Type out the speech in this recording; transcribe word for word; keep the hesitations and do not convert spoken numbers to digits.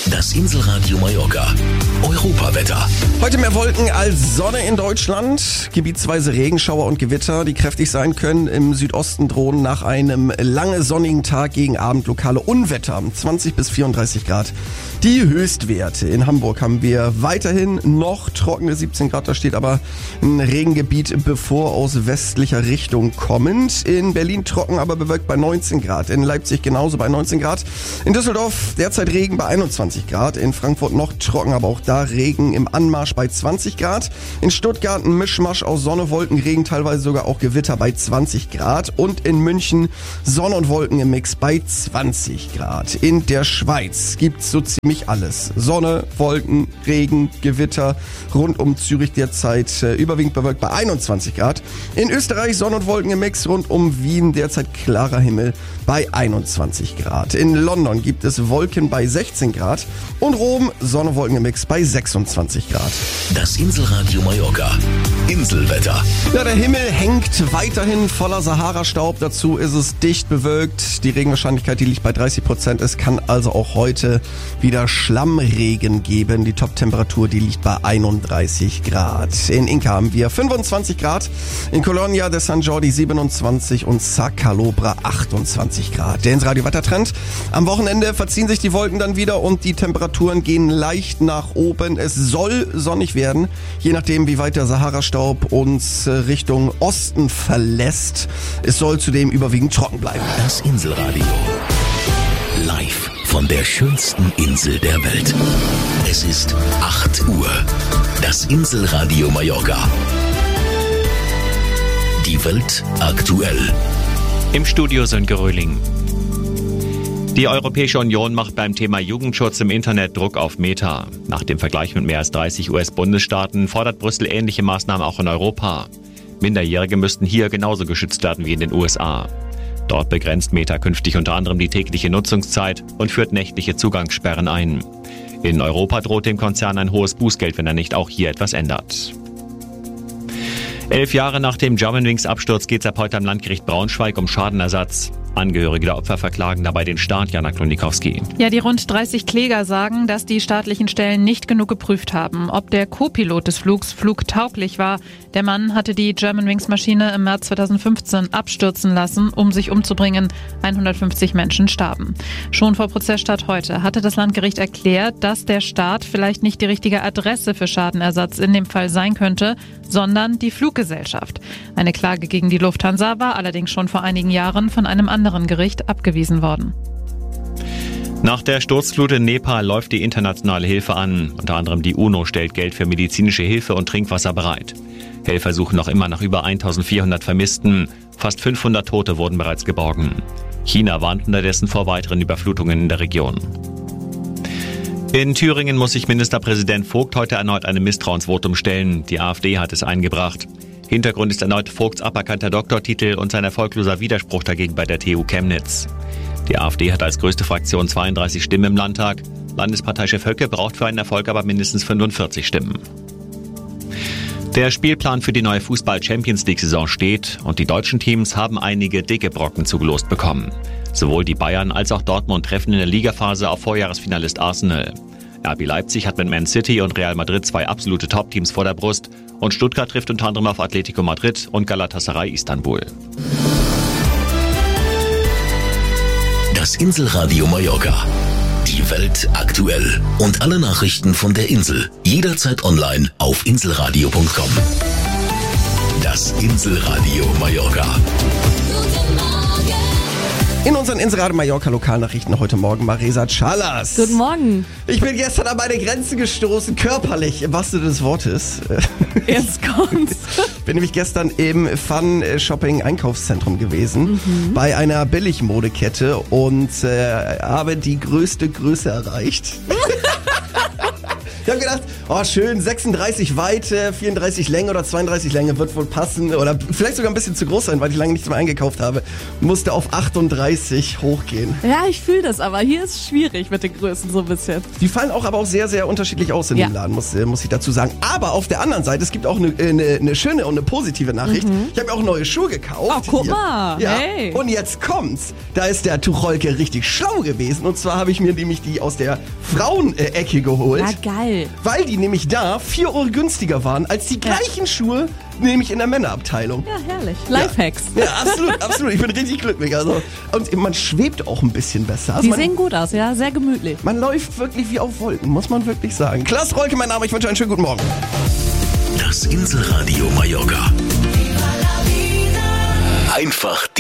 Das Inselradio Mallorca. Europawetter. Heute mehr Wolken als Sonne in Deutschland. Gebietsweise Regenschauer und Gewitter, die kräftig sein können. Im Südosten drohen nach einem lange sonnigen Tag gegen Abend lokale Unwetter. zwanzig bis vierunddreißig Grad. Die Höchstwerte. In Hamburg haben wir weiterhin noch trockene siebzehn Grad. Da steht aber ein Regengebiet bevor, aus westlicher Richtung kommend. In Berlin trocken, aber bewölkt bei neunzehn Grad. In Leipzig genauso bei neunzehn Grad. In Düsseldorf derzeit Regen bei einundzwanzig Grad. In Frankfurt noch trocken, aber auch da Regen im Anmarsch bei zwanzig Grad. In Stuttgart ein Mischmasch aus Sonne, Wolken, Regen, teilweise sogar auch Gewitter bei zwanzig Grad. Und in München Sonne und Wolken im Mix bei zwanzig Grad. In der Schweiz gibt's so ziemlich alles. Sonne, Wolken, Regen, Gewitter. Rund um Zürich derzeit äh, überwiegend bewölkt bei einundzwanzig Grad. In Österreich Sonne und Wolken im Mix. Rund um Wien derzeit klarer Himmel bei einundzwanzig Grad. In London gibt es Wolken bei sechzehn Grad. Und Rom Sonne, Wolken im Mix bei sechsundzwanzig Grad. Das Inselradio Mallorca. Inselwetter. Ja, der Himmel hängt weiterhin voller Sahara-Staub. Dazu ist es dicht bewölkt. Die Regenwahrscheinlichkeit, die liegt bei dreißig Prozent. Es kann also auch heute wieder Schlammregen geben. Die Top-Temperatur, die liegt bei einunddreißig Grad. In Inca haben wir fünfundzwanzig Grad. In Colonia de San Jordi siebenundzwanzig und Sa Calobra achtundzwanzig Grad. Der Inselradio-Wettertrend. Am Wochenende verziehen sich die Wolken dann wieder und die Temperaturen gehen leicht nach oben. Es soll sonnig werden, je nachdem, wie weit der Sahara-Staub uns Richtung Osten verlässt. Es soll zudem überwiegend trocken bleiben. Das Inselradio. Live von der schönsten Insel der Welt. Es ist acht Uhr. Das Inselradio Mallorca. Die Welt aktuell. Im Studio Sönke Röhling. Die Europäische Union macht beim Thema Jugendschutz im Internet Druck auf Meta. Nach dem Vergleich mit mehr als dreißig U S-Bundesstaaten fordert Brüssel ähnliche Maßnahmen auch in Europa. Minderjährige müssten hier genauso geschützt werden wie in den U S A. Dort begrenzt Meta künftig unter anderem die tägliche Nutzungszeit und führt nächtliche Zugangssperren ein. In Europa droht dem Konzern ein hohes Bußgeld, wenn er nicht auch hier etwas ändert. Elf Jahre nach dem Germanwings-Absturz geht es ab heute am Landgericht Braunschweig um Schadenersatz. Angehörige der Opfer verklagen dabei den Staat, Jana Klonikowski. Ja, die rund dreißig Kläger sagen, dass die staatlichen Stellen nicht genug geprüft haben, ob der Co-Pilot des Flugs flugtauglich war. Der Mann hatte die Germanwings-Maschine im März zweitausendfünfzehn abstürzen lassen, um sich umzubringen. hundertfünfzig Menschen starben. Schon vor Prozessstart heute hatte das Landgericht erklärt, dass der Staat vielleicht nicht die richtige Adresse für Schadenersatz in dem Fall sein könnte, sondern die Fluggesellschaft. Eine Klage gegen die Lufthansa war allerdings schon vor einigen Jahren von einem anderen Gericht abgewiesen worden. Nach der Sturzflut in Nepal läuft die internationale Hilfe an. Unter anderem die UNO stellt Geld für medizinische Hilfe und Trinkwasser bereit. Helfer suchen noch immer nach über eintausendvierhundert Vermissten. Fast fünfhundert Tote wurden bereits geborgen. China warnt unterdessen vor weiteren Überflutungen in der Region. In Thüringen muss sich Ministerpräsident Vogt heute erneut einem Misstrauensvotum stellen. Die AfD hat es eingebracht. Hintergrund ist erneut Vogts aberkannter Doktortitel und sein erfolgloser Widerspruch dagegen bei der T U Chemnitz. Die AfD hat als größte Fraktion zweiunddreißig Stimmen im Landtag. Landesparteichef Höcke braucht für einen Erfolg aber mindestens fünfundvierzig Stimmen. Der Spielplan für die neue Fußball-Champions-League-Saison steht und die deutschen Teams haben einige dicke Brocken zugelost bekommen. Sowohl die Bayern als auch Dortmund treffen in der Ligaphase auf Vorjahresfinalist Arsenal. R B Leipzig hat mit Man City und Real Madrid zwei absolute Top-Teams vor der Brust und Stuttgart trifft unter anderem auf Atletico Madrid und Galatasaray Istanbul. Das Inselradio Mallorca. Die Welt aktuell und alle Nachrichten von der Insel jederzeit online auf inselradio punkt com. Das Inselradio Mallorca. In unseren Inselradio Mallorca Lokalnachrichten heute Morgen Marisa Chalas. Guten Morgen. Ich bin gestern an meine Grenze gestoßen, körperlich, im wahrsten Sinne des Wortes. Jetzt kommt's. Bin nämlich gestern im Fun-Shopping-Einkaufszentrum gewesen, mhm. bei einer Billigmodekette und äh, habe die größte Größe erreicht. Ich habe gedacht, oh schön, sechsunddreißig Weite, vierunddreißig Länge oder zweiunddreißig Länge wird wohl passen. Oder vielleicht sogar ein bisschen zu groß sein, weil ich lange nichts mehr eingekauft habe. Musste auf achtunddreißig hochgehen. Ja, ich fühle das, aber hier ist es schwierig mit den Größen so ein bisschen. Die fallen auch aber auch sehr, sehr unterschiedlich aus in Ja. dem Laden, muss, muss ich dazu sagen. Aber auf der anderen Seite, es gibt auch eine, eine, eine schöne und eine positive Nachricht. Mhm. Ich habe auch neue Schuhe gekauft. Oh, guck Hier. mal. Ja. Hey. Und jetzt kommt's. Da ist der Tucholke richtig schlau gewesen. Und zwar habe ich mir nämlich die aus der Frauen-Ecke geholt. Ja, geil. Weil die nämlich da vier Euro günstiger waren als die gleichen Schuhe, nämlich in der Männerabteilung. Ja, herrlich. Lifehacks. Ja, absolut, absolut. Ich bin richtig glücklich. Also, und man schwebt auch ein bisschen besser. Also Die man, sehen gut aus, ja, sehr gemütlich. man läuft wirklich wie auf Wolken, muss man wirklich sagen. Klaas Rolke, mein Name. Ich wünsche einen schönen guten Morgen. Das Inselradio Mallorca. Einfach